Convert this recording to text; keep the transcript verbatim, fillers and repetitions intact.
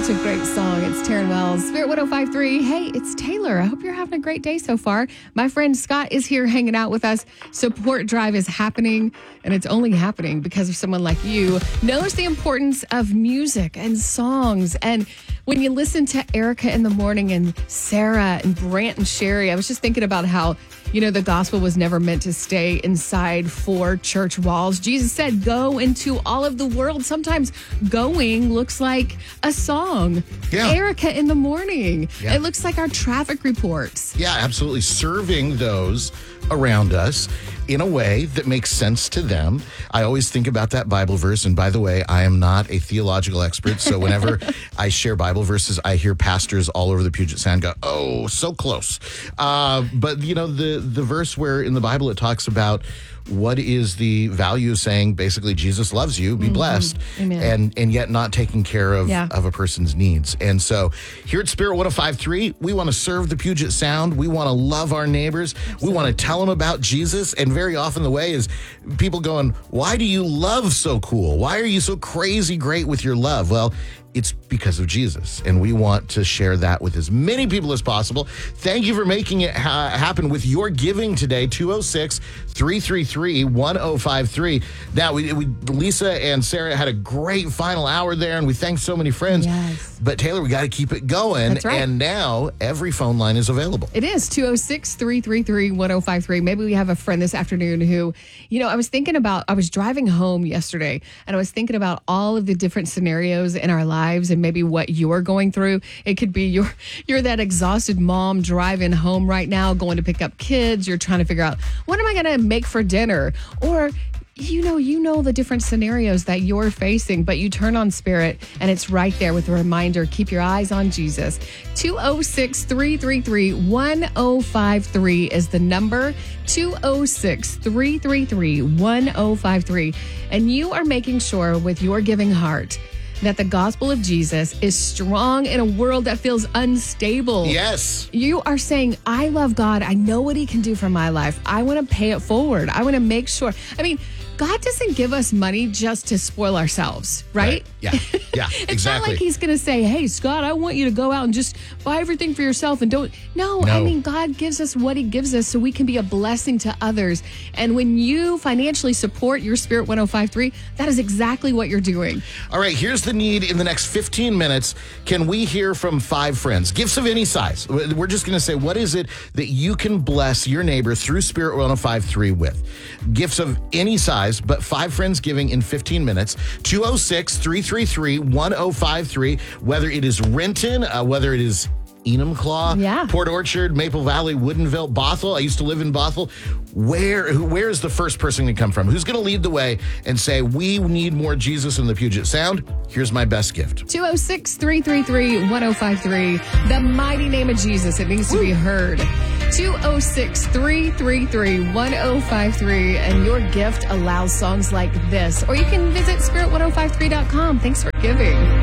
Such a great song. It's Taryn Wells, Spirit one oh five point three. Hey, it's Taylor. I hope you're having a great day so far. My friend Scott is here hanging out with us. Support Drive is happening, and it's only happening because of someone like you knows the importance of music and songs. And when you listen to Erica in the morning and Sarah and Brant and Sherry, I was just thinking about how, you know, the gospel was never meant to stay inside four church walls. Jesus said, go into all of the world. Sometimes going looks like a song. Yeah. Erica in the morning. Yeah. It looks like our traffic reports. Yeah, absolutely. Serving those around us in a way that makes sense to them. I always think about that Bible verse. And by the way, I am not a theological expert. So whenever I share Bible verses, I hear pastors all over the Puget Sound go, oh, so close. Uh, but, you know, the, the verse where in the Bible it talks about what is the value of saying basically Jesus loves you, be mm-hmm. blessed, Amen. and and yet not taking care of, yeah. of a person's needs. And so here at Spirit one oh five point three, we want to serve the Puget Sound. We want to love our neighbors. Absolutely. We want to tell them about Jesus. And very often the way is people going, why do you love so cool? Why are you so crazy great with your love? Well, it's because of Jesus, and we want to share that with as many people as possible. Thank you for making it ha- happen with your giving today, two oh six, three three three, one oh five three. Now, we, we Lisa and Sarah had a great final hour there, and we thanked so many friends. Yes. But, Taylor, we got to keep it going. That's right. And now every phone line is available. It is two oh six, three three three, one oh five three. Maybe we have a friend this afternoon who, you know, I was thinking about, I was driving home yesterday, and I was thinking about all of the different scenarios in our lives and maybe what you're going through. It could be you're, you're that exhausted mom driving home right now, going to pick up kids. You're trying to figure out, what am I going to make for dinner? Or you know, you know the different scenarios that you're facing, but you turn on Spirit and it's right there with a reminder, keep your eyes on Jesus. two oh six, three three three, one oh five three is the number. two oh six, three three three, one oh five three. And you are making sure with your giving heart that the gospel of Jesus is strong in a world that feels unstable. Yes. You are saying, I love God. I know what he can do for my life. I want to pay it forward. I want to make sure. I mean, God doesn't give us money just to spoil ourselves, right? Right. Yeah, yeah, it's exactly. not like he's going to say, hey, Scott, I want you to go out and just buy everything for yourself and don't. No, No. I mean, God gives us what he gives us so we can be a blessing to others. And when you financially support your Spirit one oh five point three, that is exactly what you're doing. All right, here's the need in the next fifteen minutes. Can we hear from five friends? Gifts of any size. We're just going to say, what is it that you can bless your neighbor through Spirit one oh five point three with? Gifts of any size, but five friends giving in fifteen minutes. two oh six, three three three, one oh five three. Whether it is Renton, uh, whether it is Enumclaw, Yeah. Port Orchard, Maple Valley, Woodinville, Bothell. I used to live in Bothell. Where who, where is the first person to come from? Who's going to lead the way and say, we need more Jesus in the Puget Sound? Here's my best gift. two oh six, three three three, one oh five three. The mighty name of Jesus. It needs to be heard. two oh six, three three three, one oh five three. And your gift allows songs like this. Or you can visit spirit one oh five three dot com. Thanks for giving.